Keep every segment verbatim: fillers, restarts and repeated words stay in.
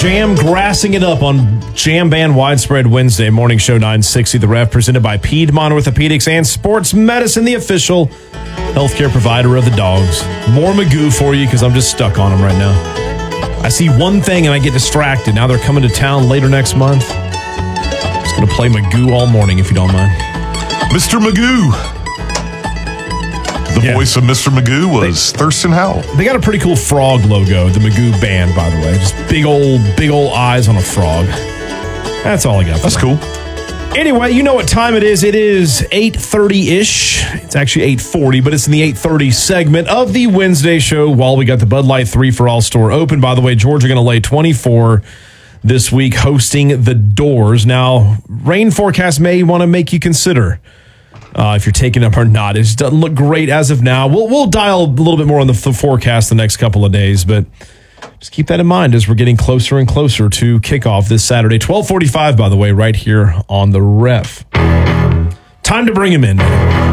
Jam grassing it up on Jam Band Widespread Wednesday, morning show nine sixty. The Ref, presented by Piedmont Orthopedics and Sports Medicine, the official healthcare provider of the Dogs. More Magoo for you because I'm just stuck on them right now. I see one thing and I get distracted. Now they're coming to town later next month. I'm just going to play Magoo all morning if you don't mind. Mister Magoo. The yeah. voice of Mister Magoo was they, Thurston Howell. They got a pretty cool frog logo, the Magoo Band, by the way. Just big old, big old eyes on a frog. That's all I got. That's that. cool. Anyway, you know what time it is. It is eight thirty-ish. It's actually eight forty, but it's in the eight thirty segment of the Wednesday show while we got the Bud Light three for All store open. By the way, Georgia going to lay twenty-four this week hosting the Doors. Now, rain forecast may want to make you consider Uh, if you're taking them or not. It just doesn't look great as of now. We'll we'll dial a little bit more on the, the forecast the next couple of days, but just keep that in mind as we're getting closer and closer to kickoff this Saturday. twelve forty-five, by the way, right here on the Ref. Time to bring him in.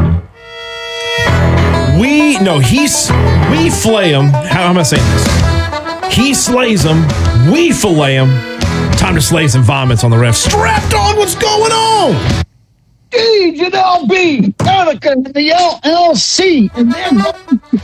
We, no, he's, we flay him. How am I saying this? He slays him. We fillet him. Time to slay some vomits on the Ref. Strapped on, what's going on? D J L B, Danica, and the L L C, and they're going to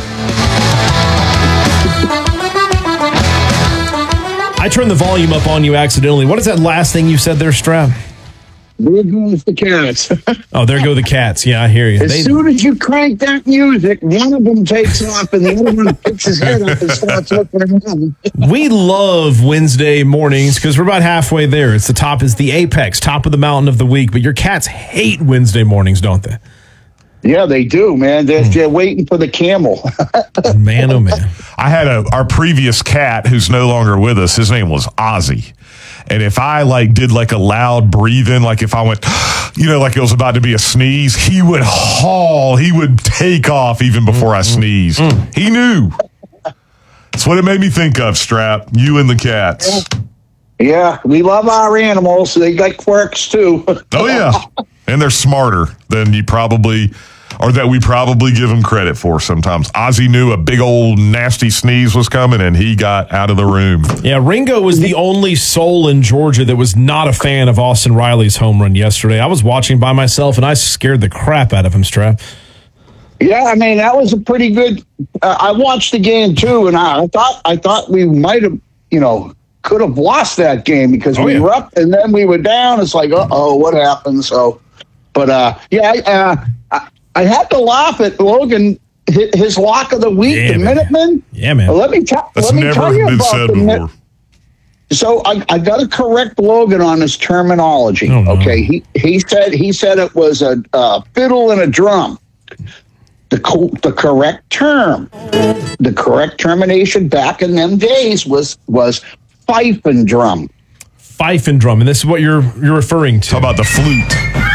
I turned the volume up on you accidentally. What is that last thing you said there, Strap? There goes the cats. Oh, there go the cats. Yeah, I hear you. As they, soon as you crank that music, one of them takes off and the other one picks his head up and starts looking around. We love Wednesday mornings because we're about halfway there. It's the top, is the apex, top of the mountain of the week. But your cats hate Wednesday mornings, don't they? Yeah, they do, man. They're, mm. they're waiting for the camel. Man, oh, man. I had a our previous cat who's no longer with us. His name was Ozzy. And if I like did like a loud breathing, like if I went, you know, like it was about to be a sneeze, he would haul. He would take off even before I sneezed. Mm. He knew. That's what it made me think of, Strap. You and the cats. Yeah, we love our animals. They got quirks, too. Oh, yeah. And they're smarter than you probably, or that we probably give them credit for sometimes. Ozzy knew a big old nasty sneeze was coming, and he got out of the room. Yeah, Ringo was the only soul in Georgia that was not a fan of Austin Riley's home run yesterday. I was watching by myself, and I scared the crap out of him, Strap. Yeah, I mean, that was a pretty good uh, – I watched the game, too, and I, I thought I thought we might have, you know, could have lost that game because oh, we yeah. were up and then we were down. It's like, uh-oh, what happened? So, but, uh, yeah, I, uh, I, I had to laugh at Logan, his, his lock of the week, yeah, the man. Minutemen. Yeah, man. Well, let me, ta- let me tell you about the Minutemen. So I, I got to correct Logan on his terminology. Oh, no. Okay, he he said he said it was a uh, fiddle and a drum. The co- the correct term, the correct termination back in them days was was fife and drum. Fife and drum, and this is what you're you're referring to. How about the flute?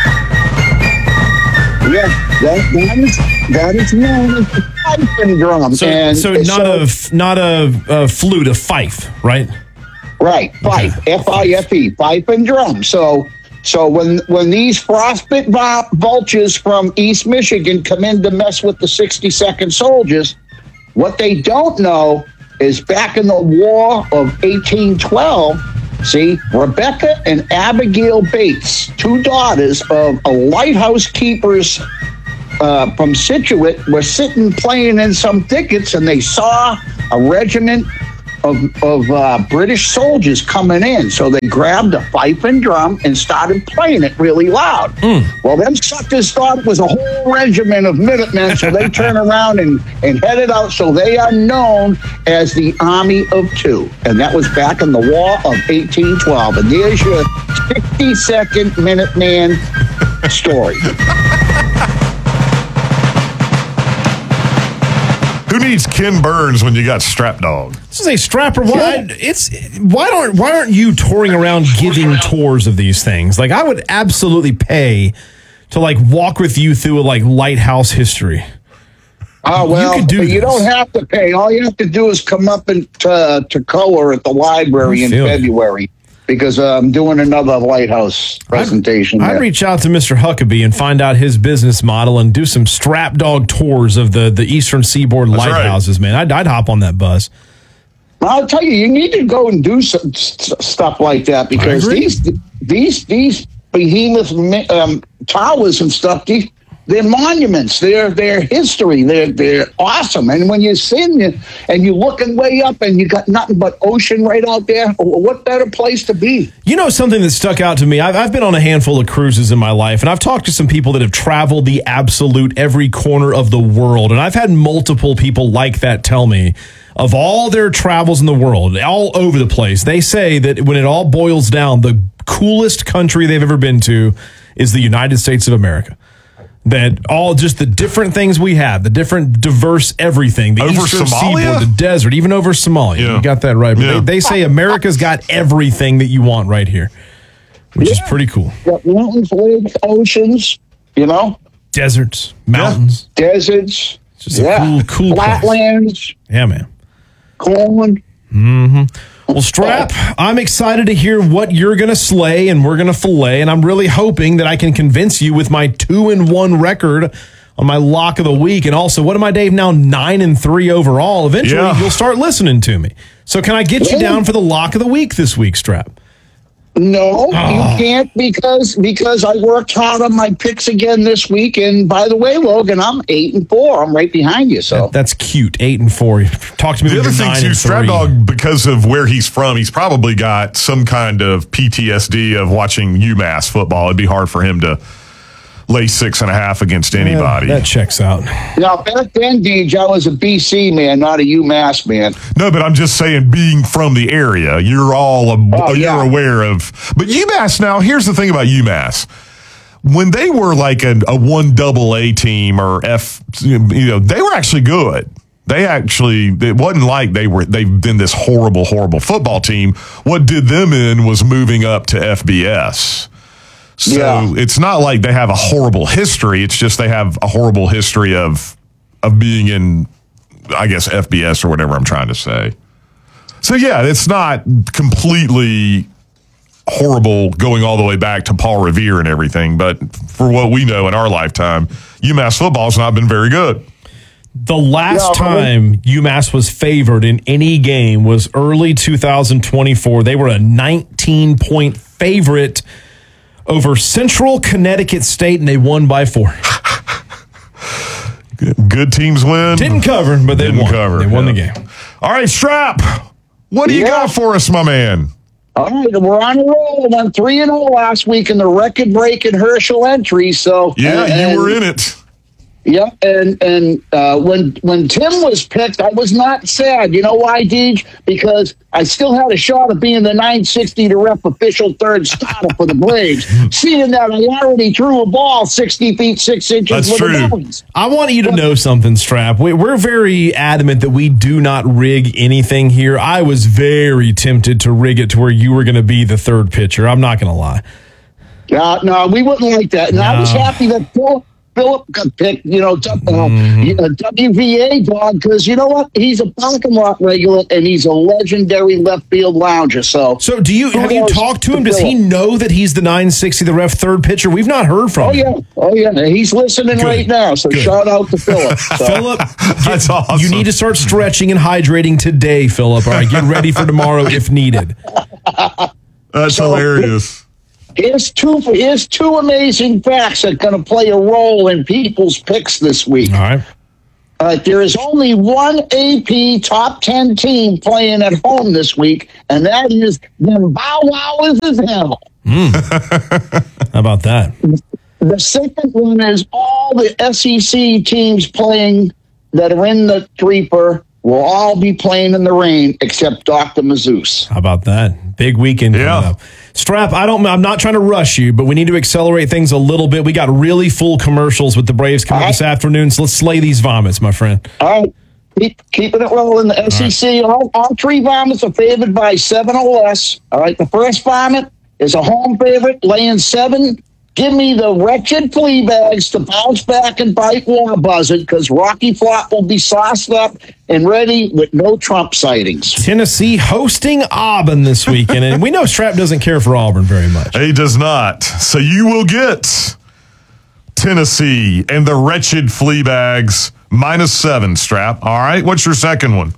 Yeah, that, that is that is known as fife and drum. So, and so not so, a not a, a flute, a fife, right? Right, fife, okay. F I F E, fife and drum. So, so when when these frostbite vultures from East Michigan come in to mess with the sixty-second Soldiers, what they don't know is back in the War of eighteen twelve, see, Rebecca and Abigail Bates, two daughters of a lighthouse keepers uh, from Scituate, were sitting playing in some thickets, and they saw a regiment of, of uh, British soldiers coming in. So they grabbed a fife and drum and started playing it really loud. Mm. Well, them suckers thought it was a whole regiment of Minutemen, so they turned around and, and headed out. So they are known as the Army of Two. And that was back in the War of eighteen twelve. And there's your sixty-second Minuteman story. Who needs Ken Burns when you got Strap Dog? This is a strapper. Why? It's why aren't why aren't you touring around giving tours of these things? Like I would absolutely pay to like walk with you through a like lighthouse history. Oh well, you, do you don't have to pay. All you have to do is come up in to Toccoa at the library in February. Because uh, I'm doing another lighthouse presentation. I'd, I'd reach out to Mister Huckabee and find out his business model and do some strap dog tours of the, the Eastern Seaboard That's lighthouses, right. man. I'd, I'd hop on that bus. I'll tell you, you need to go and do some st- stuff like that because these these these behemoth um, towers and stuff, these, they're monuments. They're they're history. They're they're awesome. And when you're sitting there and you're looking way up and you got nothing but ocean right out there, what better place to be? You know, something that stuck out to me, I've, I've been on a handful of cruises in my life, and I've talked to some people that have traveled the absolute every corner of the world. And I've had multiple people like that tell me of all their travels in the world, all over the place. They say that when it all boils down, the coolest country they've ever been to is the United States of America. That all just the different things we have, the different diverse everything, the over eastern Somalia? seaboard, the desert, even over Somalia. Yeah. You got that right. But Yeah. they, they say America's got everything that you want right here, which Yeah. is pretty cool. Got mountains, lakes, oceans, you know, Deserts, mountains. deserts, It's just a yeah, cool, cool place. flatlands, Yeah, man. corn. Well, Strap, I'm excited to hear what you're going to slay and we're going to fillet, and I'm really hoping that I can convince you with my two and one record on my lock of the week, and also, what am I, Dave? Now nine and three overall. Eventually, Yeah. you'll start listening to me. So, can I get you Yeah. down for the lock of the week this week, Strap? No, Oh. you can't because because I worked hard on my picks again this week. And by the way, Logan, I'm eight and four. I'm right behind you. So That's cute. Eight and four. Talk to me. The when other you're thing nine too, and Strap three. Dog, because of where he's from, he's probably got some kind of P T S D of watching UMass football. It'd be hard for him to lay six and a half against anybody. Yeah, that checks out. now back then, Deej, I was a B C man, not a UMass man. No, but I'm just saying, being from the area, you're all a, Oh, you're yeah. aware of. But UMass now, here's the thing about UMass: when they were like a, a one double A team or F, you know, they were actually good. They actually, it wasn't like they were they've been this horrible, horrible football team. What did them in was moving up to F B S. So Yeah. it's not like they have a horrible history. It's just they have a horrible history of of being in, I guess, F B S or whatever I'm trying to say. So, yeah, it's not completely horrible going all the way back to Paul Revere and everything. But for what we know in our lifetime, UMass football's not been very good. The last Yeah, time UMass was favored in any game was early two thousand twenty-four. They were a nineteen-point favorite over Central Connecticut State, and they won by four. Good, good teams win. Didn't cover, but they Didn't won. cover, They won yeah. the game. All right, Strap, what do you Yeah. got for us, my man? All right, we're on a roll. I won three and zero last week in the record-breaking Herschel entry. So Yeah, and- you were in it. Yeah, and and uh, when when Tim was picked, I was not sad. You know why, Deej? Because I still had a shot of being the nine sixty to rep official third starter for the Braves. Seeing that I already threw a ball sixty feet six inches That's with true. the Marlins. I want you to know something, Strap. We- We're very adamant that we do not rig anything here. I was very tempted to rig it to where you were going to be the third pitcher. I'm not going to lie. Uh, no, we wouldn't like that. And I was No. happy that Phil, Philip got picked, you know, uh, Mm-hmm. W V A dog, because you know what? He's a parking lot regular and he's a legendary left field lounger. So, So, do you Who have you knows? talked to him? Does he Philip. know that he's the nine sixty, the ref third pitcher? We've not heard from Oh him. yeah, oh yeah, he's listening Good. right now. So Good. shout out to Philip. So, Philip, That's awesome. you need to start stretching and hydrating today, Philip. All right, get ready for tomorrow if needed. That's So- hilarious. here's two here's two amazing facts that are going to play a role in people's picks this week. All right. Uh, there is only one A P top ten team playing at home this week, and that is them Bow Wow is as hell. How about that? The second one is all the S E C teams playing that are in the Threeper will all be playing in the rain except Doctor Mazouz. How about that? Big weekend coming Yeah. up. Strap, I don't I'm not trying to rush you, but we need to accelerate things a little bit. We got really full commercials with the Braves coming All right. this afternoon, so let's slay these vomits, my friend. All right, keep, keeping it rolling. The S E C, all, all three vomits are favored by seven or less. All right, the first vomit is a home favorite, laying seven. Give me the wretched flea bags to bounce back and bite War Buzzard because Rocky Flop will be sauced up and ready with no Trump sightings. Tennessee hosting Auburn this weekend, and we know Strap doesn't care for Auburn very much. He does not. So you will get Tennessee and the wretched flea bags minus seven, Strap. All right. What's your second one?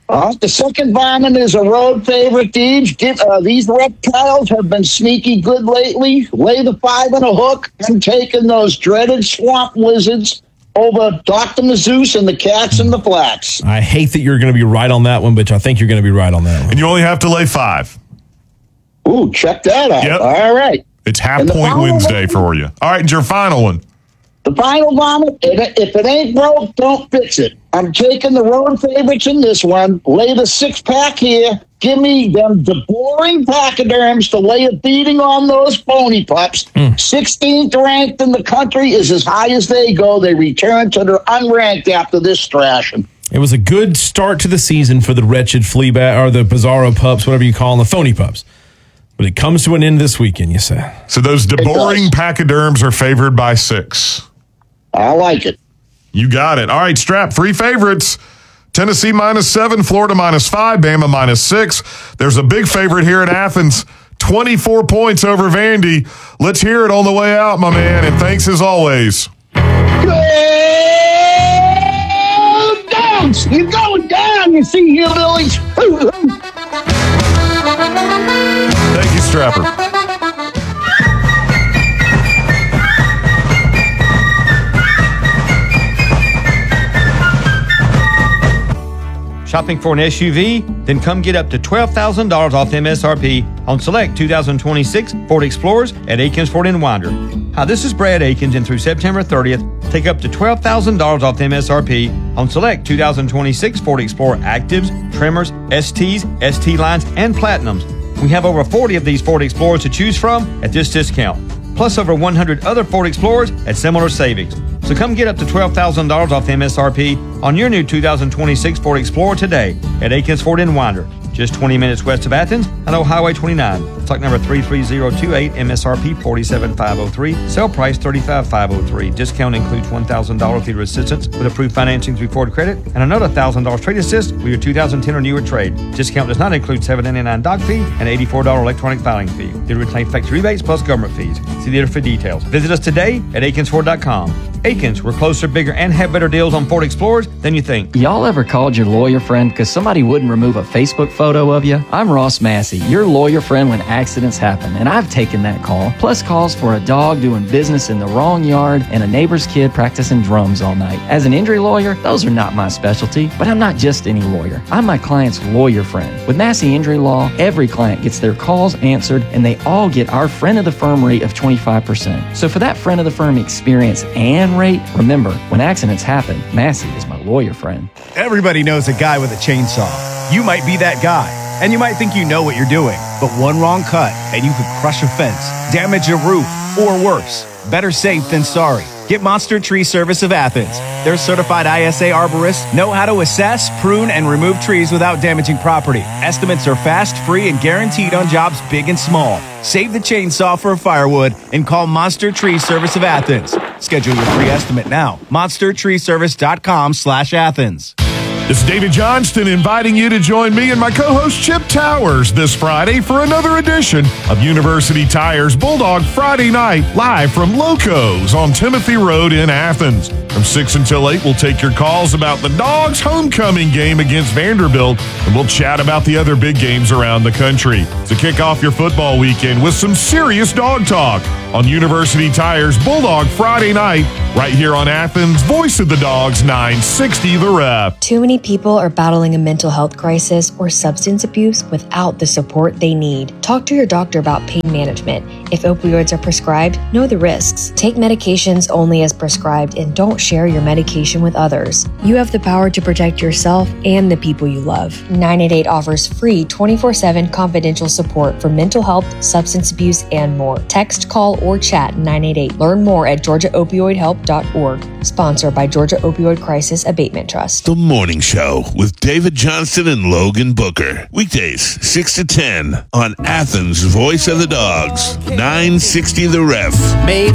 Uh, the second vomit is a road favorite, Deej. Get, uh, these reptiles have been sneaky good lately. Lay the five on a hook. I'm taking those dreaded swamp lizards over Doctor Mazeus and the cats in the flats. I hate that you're going to be right on that one, but I think you're going to be right on that one. And you only have to lay five. Ooh, check that out. Yep. All right. It's half point Wednesday for you. All right, and your final one. The final vomit, if it ain't broke, don't fix it. I'm taking the road favorites in this one. Lay the six-pack here. Give me them boring pachyderms to lay a beating on those phony pups. Mm. sixteenth ranked in the country is as high as they go. They return to their unranked after this thrashing. It was a good start to the season for the wretched flea bat, or the bizarro pups, whatever you call them, the phony pups. But it comes to an end this weekend, you say. So those boring pachyderms are favored by six. I like it. You got it. All right, Strap, three favorites. Tennessee minus seven, Florida minus five, Bama minus six. There's a big favorite here in Athens, twenty-four points over Vandy. Let's hear it on the way out, my man, and thanks as always. Go down! You're going down, you see hillbillies. Thank you, Strapper. Shopping for an S U V? Then come get up to twelve thousand dollars off M S R P on select two thousand twenty-six Ford Explorers at Akins Ford in Winder. Hi, this is Brad Akins, and through September thirtieth, take up to twelve thousand dollars off M S R P on select two thousand twenty-six Ford Explorer Actives, Tremors, S Ts, S T Lines, and Platinums. We have over forty of these Ford Explorers to choose from at this discount, plus over one hundred other Ford Explorers at similar savings. So come get up to twelve thousand dollars off M S R P on your new two thousand twenty-six Ford Explorer today at Akins Ford in Winder, just twenty minutes west of Athens on Old Highway twenty-nine. Stock number three three zero two eight, M S R P forty-seven thousand five hundred three, sale price thirty-five thousand five hundred three. Discount includes one thousand dollars theater assistance with approved financing through Ford Credit and another one thousand dollars trade assist with your two thousand ten or newer trade. Discount does not include seven dollars and ninety-nine cents doc fee and eighty-four dollars electronic filing fee. Dealer retain factory rebates plus government fees. See dealer for details. Visit us today at akins ford dot com. Akins, we're closer, bigger, and have better deals on Ford Explorers than you think. Y'all ever called your lawyer friend because somebody wouldn't remove a Facebook photo of you? I'm Ross Massey, your lawyer friend when accidents happen, and I've taken that call, plus calls for a dog doing business in the wrong yard and a neighbor's kid practicing drums all night. As an injury lawyer, those are not my specialty, but I'm not just any lawyer. I'm my client's lawyer friend. With Massey Injury Law, every client gets their calls answered, and they all get our friend of the firm rate of twenty-five percent. So for that friend of the firm experience and rate, remember, when accidents happen, Massey is my lawyer friend. Everybody knows a guy with a chainsaw. You might be that guy, and you might think you know what you're doing, but one wrong cut and you could crush a fence, damage a roof, or worse. Better safe than sorry. Get Monster Tree Service of Athens. Their certified I S A arborists know how to assess, prune, and remove trees without damaging property. Estimates are fast, free, and guaranteed on jobs big and small. Save the chainsaw for firewood and call Monster Tree Service of Athens. Schedule your free estimate now. monster tree service dot com slash Athens. This is David Johnston inviting you to join me and my co-host Chip Towers this Friday for another edition of University Tires Bulldog Friday Night, live from Locos on Timothy Road in Athens. From six until eight, we'll take your calls about the Dogs' homecoming game against Vanderbilt, and we'll chat about the other big games around the country. To kick off your football weekend with some serious dog talk on University Tires Bulldog Friday Night, right here on Athens' Voice of the Dogs, nine sixty The Ref. Too many people are battling a mental health crisis or substance abuse without the support they need. Talk to your doctor about pain management. If opioids are prescribed, know the risks. Take medications only as prescribed and don't share your medication with others. You have the power to protect yourself and the people you love. nine eight eight offers free twenty-four seven confidential support for mental health, substance abuse, and more. Text, call, or chat nine eight eight. Learn more at georgia opioid help dot org. Sponsored by Georgia Opioid Crisis Abatement Trust. The Morning Show with David Johnston and Logan Booker. Weekdays, six to ten on Athens' Voice of the Dogs, nine sixty The Ref. Made